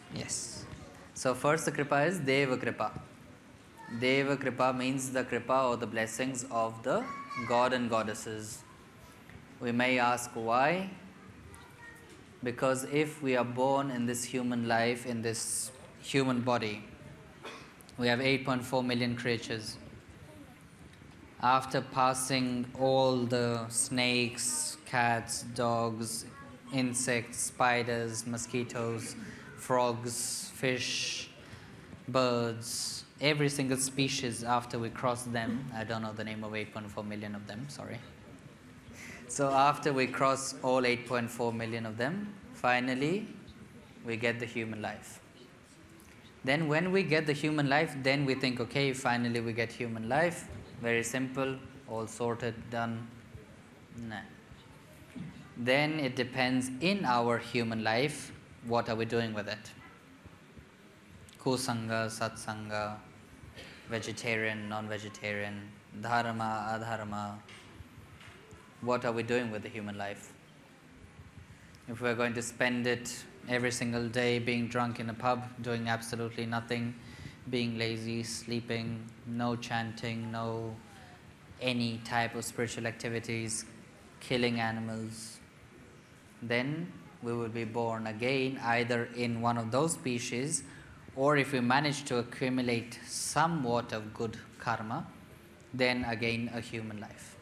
Yes. So first the kripa is Deva kripa. Deva kripa means the kripa or the blessings of the god and goddesses. We may ask why. Because if we are born in this human life, in this human body, we have 8.4 million creatures. After passing all the snakes, cats, dogs, insects, spiders, mosquitoes, frogs, fish, birds, every single species after we cross them, I don't know the name of 8.4 million of them, sorry. So after we cross all 8.4 million of them, finally we get the human life. Then when we get the human life, then we think, okay, finally we get human life. Very simple, all sorted, done. Nah. Then it depends in our human life, what are we doing with it? Kusanga, satsanga, vegetarian, non-vegetarian, dharma, adharma. What are we doing with the human life? If we're going to spend it every single day being drunk in a pub, doing absolutely nothing, being lazy, sleeping, no chanting, no any type of spiritual activities, killing animals, then we will be born again either in one of those species, or if we manage to accumulate somewhat of good karma, then again a human life.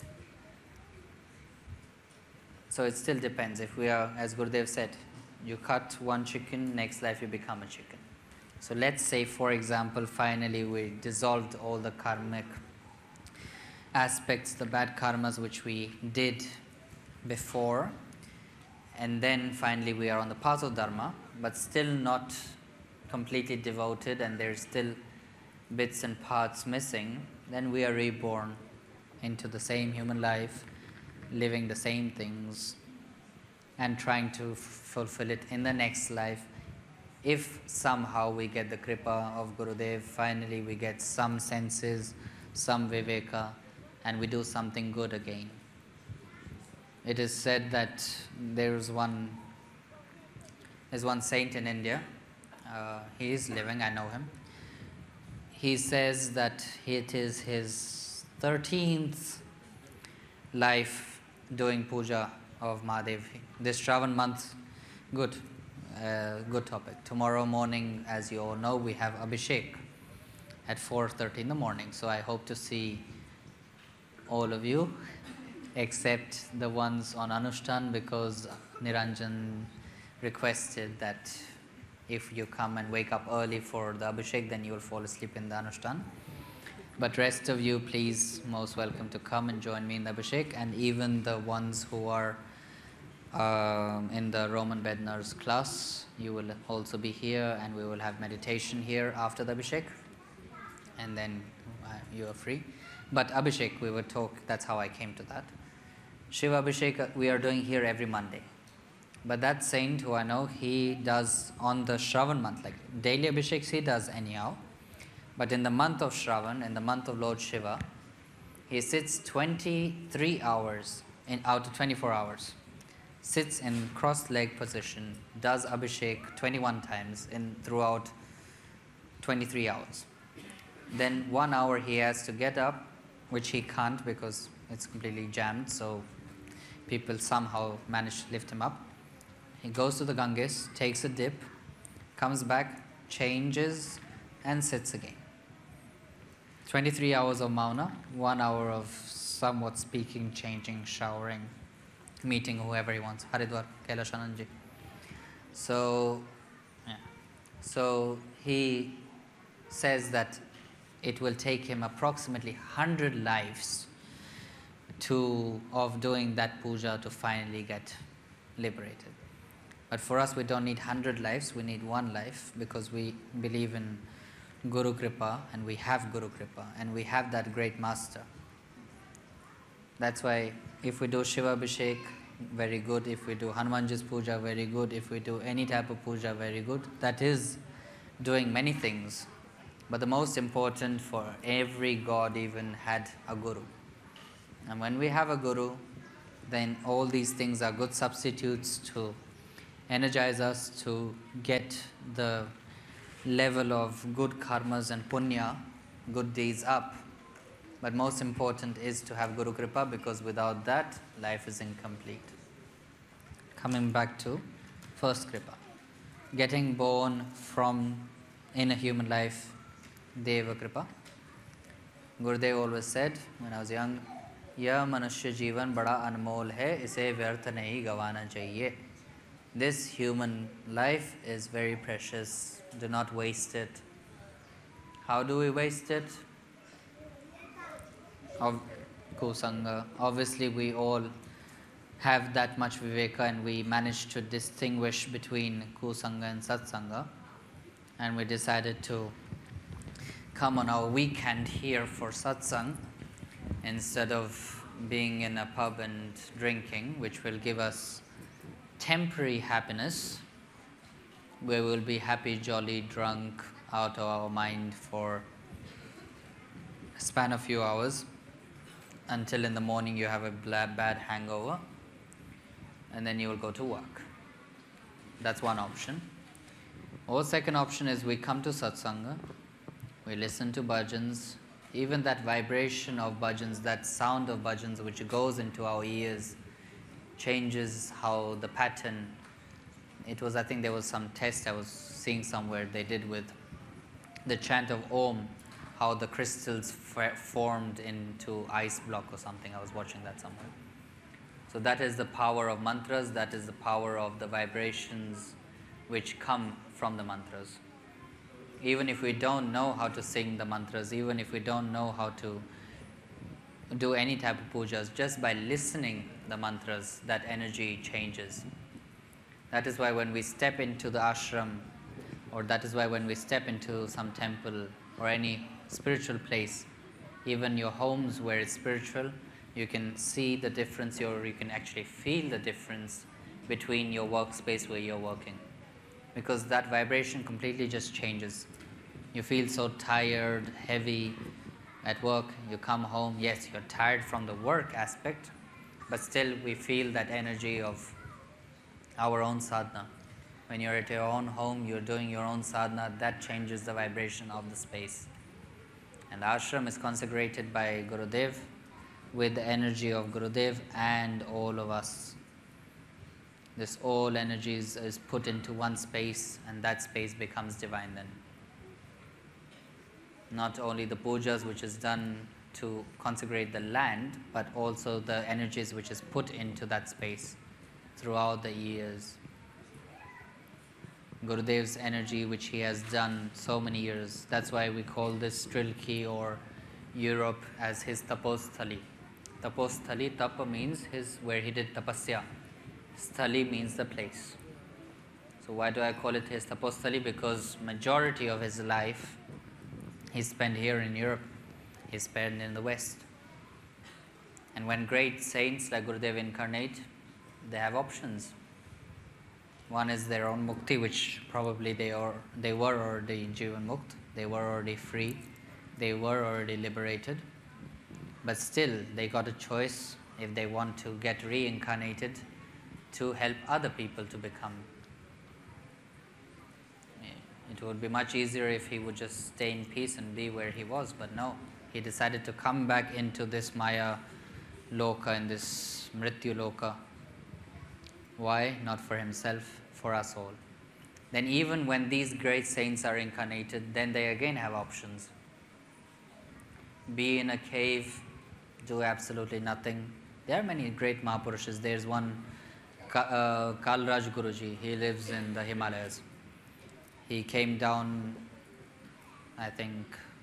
So it still depends. If we are, as Gurudev said, you cut one chicken, next life you become a chicken. So let's say, for example, finally we dissolved all the karmic aspects, the bad karmas which we did before, and then finally we are on the path of dharma, but still not completely devoted, and there's still bits and parts missing, then we are reborn into the same human life, living the same things and trying to fulfill it in the next life. If somehow we get the kripa of Gurudev, finally we get some senses, some viveka, and we do something good again. It is said that there's one saint in India. He is living, I know him. He says that it is his 13th life doing puja of Mahadev. This Shravan month, good topic. Tomorrow morning, as you all know, we have Abhishek at 4:30 in the morning. So I hope to see all of you, except the ones on Anushthan, because Niranjan requested that if you come and wake up early for the Abhishek, then you will fall asleep in the Anushthan. But rest of you, please, most welcome to come and join me in the Abhishek, and even the ones who are in the Roman Bednar's class, you will also be here, and we will have meditation here after the Abhishek, and then you are free. But Abhishek, we would talk, that's how I came to that. Shiva Abhishek we are doing here every Monday. But that saint who I know, he does on the Shravan month, like daily Abhisheks he does anyhow. But in the month of Shravan, in the month of Lord Shiva, he sits 23 hours out of 24 hours. Sits in cross-leg position, does Abhishek 21 times throughout 23 hours. Then 1 hour he has to get up, which he can't because it's completely jammed, so people somehow manage to lift him up. He goes to the Ganges, takes a dip, comes back, changes, and sits again. 23 hours of mauna, 1 hour of somewhat speaking, changing, showering, meeting whoever he wants. Haridwar, Kailash Anandji. So he says that it will take him approximately 100 lives of doing that puja to finally get liberated. But for us, we don't need 100 lives, we need 1 life, because we believe in Guru Kripa, and we have Guru Kripa, and we have that great master. That's why if we do Shiva Abhishek, very good. If we do Hanumanji's puja, very good. If we do any type of puja, very good. That is doing many things. But the most important, for every god even had a guru. And when we have a guru, then all these things are good substitutes to energize us to get the level of good karmas and punya, good deeds up. But most important is to have Guru Kripa, because without that, life is incomplete. Coming back to first Kripa. Getting born in a human life, Deva Kripa. Gurudev always said when I was young, यह मनुष्य जीवन बड़ा अनमोल है, इसे व्यर्थ नहीं गंवाना चाहिए. This human life is very precious. Do not waste it. How do we waste it? Kusanga. Obviously, we all have that much viveka, and we manage to distinguish between kusanga and satsanga. And we decided to come on our weekend here for satsang instead of being in a pub and drinking, which will give us temporary happiness, where we'll be happy, jolly, drunk out of our mind for a span of few hours, until in the morning you have a bad hangover, and then you will go to work. That's one option. Or second option is we come to satsanga, we listen to bhajans, even that vibration of bhajans, that sound of bhajans which goes into our ears, changes how the pattern. It was, I think there was some test I was seeing somewhere they did with the chant of Om, how the crystals formed into ice block or something. I was watching that somewhere. So that is the power of mantras, that is the power of the vibrations which come from the mantras. Even if we don't know how to sing the mantras, even if we don't know how to do any type of pujas, just by listening the mantras, that energy changes. That is why when we step into the ashram, or that is why when we step into some temple or any spiritual place, even your homes where it's spiritual, you can see the difference, or you can actually feel the difference between your workspace where you're working. Because that vibration completely just changes. You feel so tired, heavy at work, you come home, yes, you're tired from the work aspect, but still we feel that energy of our own sadhana. When you're at your own home, you're doing your own sadhana, that changes the vibration of the space. And the ashram is consecrated by Gurudev with the energy of Gurudev and all of us. This all energy is put into one space, and that space becomes divine then. Not only the pujas which is done to consecrate the land, but also the energies which is put into that space throughout the years. Gurudev's energy which he has done so many years. That's why we call this Trilki or Europe as his taposthali. Taposthali, tapa means where he did tapasya. Sthali means the place. So why do I call it his taposthali? Because majority of his life he spent here in Europe, he spent in the West. And when great saints like Gurudev incarnate, they have options. One is their own mukti, which probably they were already jivan mukt, they were already free, they were already liberated. But still, they got a choice if they want to get reincarnated to help other people to become. It would be much easier if he would just stay in peace and be where he was, but no. He decided to come back into this Maya Loka, in this Mrityu Loka. Why? Not for himself, for us all. Then even when these great saints are incarnated, then they again have options. Be in a cave, do absolutely nothing. There are many great Mahapurushas. There's one, Kalraj Guruji, he lives in the Himalayas. He came down, I think,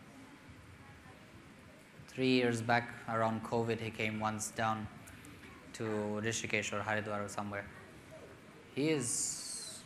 3 years back, around COVID, he came once down to Rishikesh or Haridwar or somewhere. He is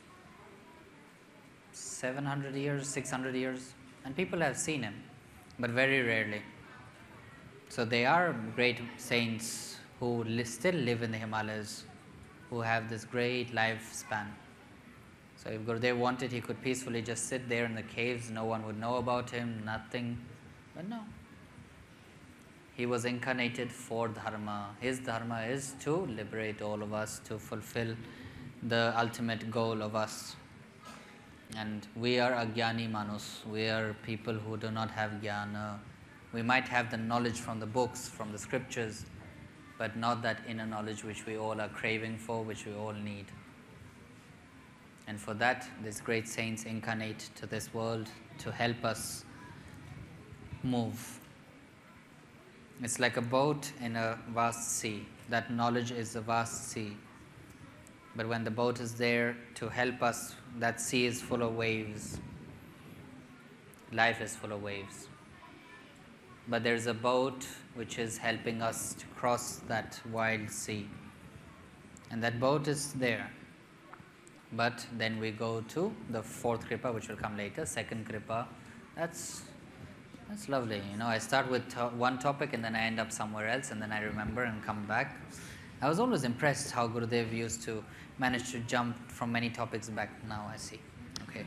700 years, 600 years, and people have seen him, but very rarely. So they are great saints who still live in the Himalayas, who have this great lifespan. So if Gurudev wanted, he could peacefully just sit there in the caves, no one would know about him, nothing. But no. He was incarnated for dharma. His dharma is to liberate all of us, to fulfill the ultimate goal of us. And we are agyani manus, we are people who do not have jnana. We might have the knowledge from the books, from the scriptures, but not that inner knowledge which we all are craving for, which we all need. And for that, these great saints incarnate to this world to help us move. It's like a boat in a vast sea. That knowledge is a vast sea. But when the boat is there to help us, that sea is full of waves. Life is full of waves. But there is a boat which is helping us to cross that wild sea. And that boat is there. But then we go to the fourth kripa, which will come later, second kripa. That's lovely. I start with one topic and then I end up somewhere else and then I remember and come back. I was always impressed how Gurudev used to manage to jump from many topics back. Now I see. Okay.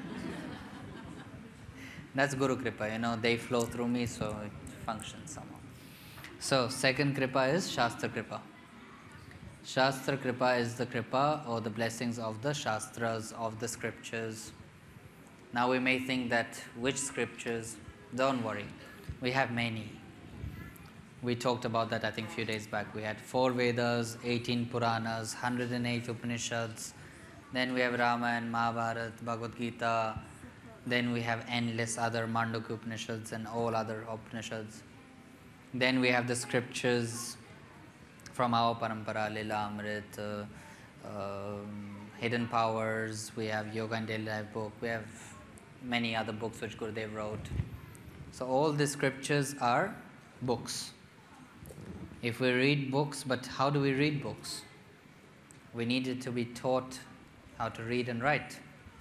That's Guru Kripa, they flow through me, so it functions somehow. So, second Kripa is Shastra Kripa. Shastra Kripa is the Kripa or the blessings of the Shastras, of the scriptures. Now we may think that which scriptures? Don't worry, we have many. We talked about that I think a few days back. We had 4 Vedas, 18 Puranas, 108 Upanishads. Then we have Ramayana, Mahabharata, Bhagavad Gita. Then we have endless other Mandukya Upanishads and all other Upanishads. Then we have the scriptures from our Parampara, Lila Amrit, Hidden Powers. We have Yoga and Daily Life book. We have many other books which Gurudev wrote. So all the scriptures are books. If we read books, but how do we read books? We needed to be taught how to read and write.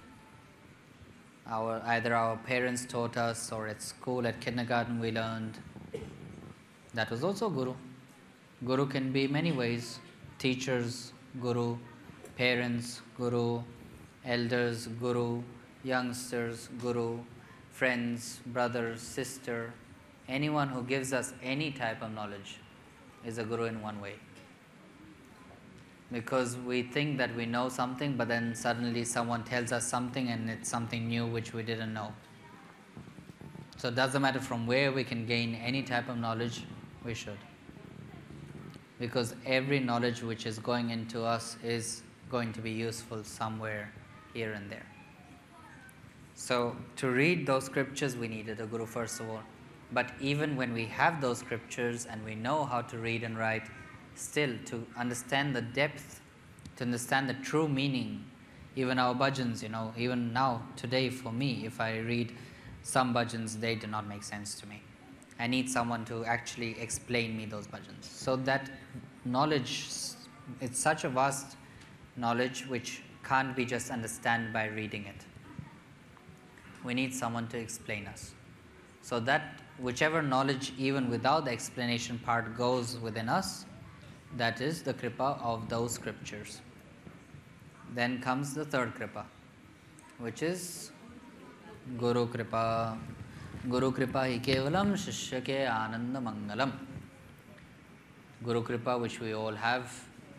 Either our parents taught us, or at school, at kindergarten we learned. That was also Guru. Guru can be many ways. Teachers, Guru. Parents, Guru. Elders, Guru. Youngsters, Guru. Friends, brothers, sister. Anyone who gives us any type of knowledge is a Guru in one way. Because we think that we know something, but then suddenly someone tells us something and it's something new which we didn't know. So it doesn't matter from where we can gain any type of knowledge, we should. Because every knowledge which is going into us is going to be useful somewhere here and there. So to read those scriptures, we needed a Guru first of all. But even when we have those scriptures and we know how to read and write, still to understand the depth, to understand the true meaning, even our bhajans, even now, today for me, if I read some bhajans, they do not make sense to me. I need someone to actually explain me those bhajans. So that knowledge, it's such a vast knowledge which can't be just understood by reading it. We need someone to explain us. So that whichever knowledge, even without the explanation part, goes within us, that is the kripa of those scriptures. Then comes the third kripa, which is Guru kripa. Guru kripa hi kevalam shishya ke ananda mangalam. Guru kripa which we all have,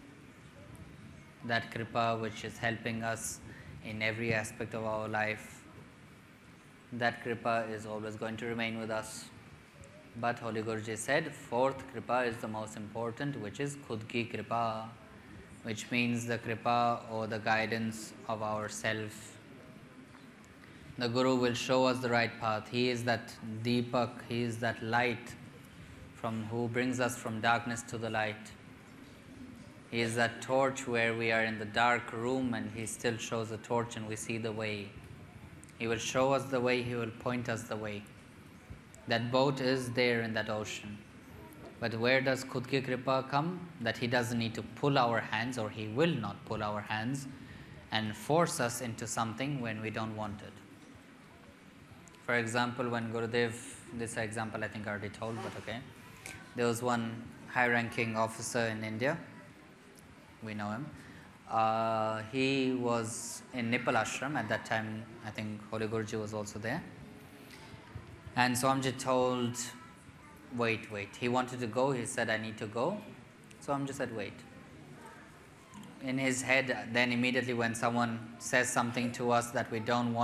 that kripa which is helping us in every aspect of our life, that kripa is always going to remain with us. But Holy Guruji said, fourth kripa is the most important, which is khud ki kripa, which means the kripa or the guidance of ourself. The Guru will show us the right path. He is that Deepak, he is that light who brings us from darkness to the light. He is that torch where we are in the dark room and he still shows a torch and we see the way. He will show us the way, he will point us the way. That boat is there in that ocean. But where does khud ki kripa come? That he doesn't need to pull our hands, or he will not pull our hands and force us into something when we don't want it. For example, when Gurudev, this example I think I already told, but okay. There was one high-ranking officer in India. We know him. He was in Nipal Ashram at that time. I think Holy Guruji was also there. And Swamiji told, wait. He wanted to go. He said, I need to go. Swamiji said, wait. in his head, then immediately when someone says something to us that we don't want